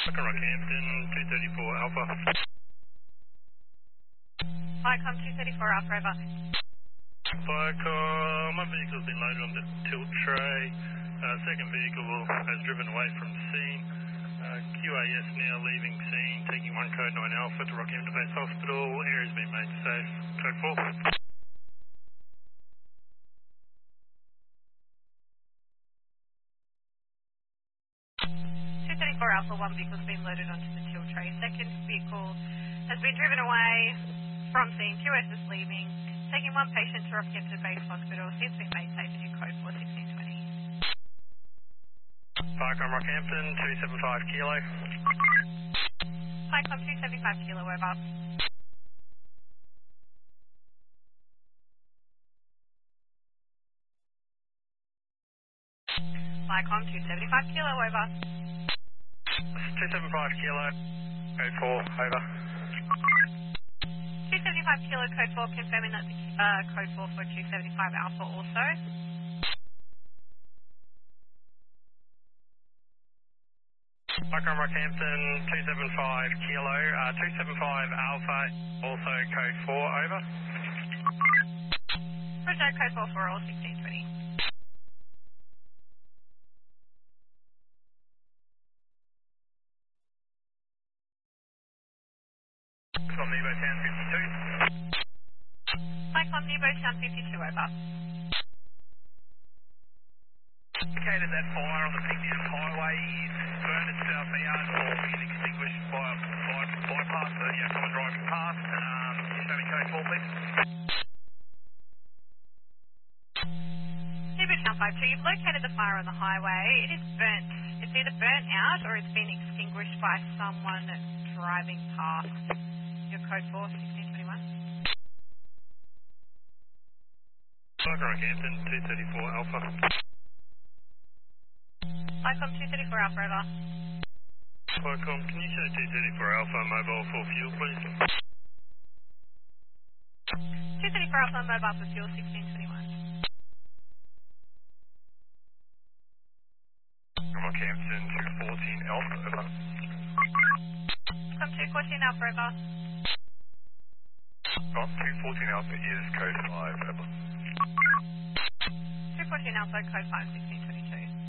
Rockhampton, 234 Alpha. Viacom 234 Alpha, over. Viacom, one vehicle's been loaded on the tilt tray. Second vehicle has driven away from scene. QAS now leaving scene, taking 1 code 9 Alpha to Rockhampton Base Hospital. Area's been made safe. Code 4. 234 Alpha, one vehicle's been loaded onto the tilt tray. Second vehicle has been driven away from scene. QS is leaving, taking one patient to Rockhampton Base Hospital. Seems been made safe in your code 41620. Viacom Rockhampton, 275 Kilo. Viacom 275 Kilo, over. Viacom 275 Kilo, over. 275 Kilo, code 4, over. 275 Kilo, code 4, confirming that the code 4 for 275 Alpha also. Viacom Rockhampton, 275 Kilo, 275 Alpha, also code 4, over. Roger, code 4 for all 1620. From Nebo Town 52. Viacom Nebo Town 52, over. Indicated that fire on the Picnic Highway burned itself out or been extinguished by a bypass, common driving path. Confirming code 4, please. Nebo Town 52, you've located the fire on the highway. It is burnt. It's either burnt out or it's been extinguished by someone driving past your code 4, 1621. Viacom Rockhampton, 234 Alpha. Viacom 234 Alpha, over. Viacom, can you show 234 Alpha mobile for fuel, please? 234 Alpha mobile for fuel 1621. Rockhampton, 214 Alpha, over. Viacom 214 Alpha, over. 214 Alpha is code 5, over. 214 Alpha, code 5, 1621.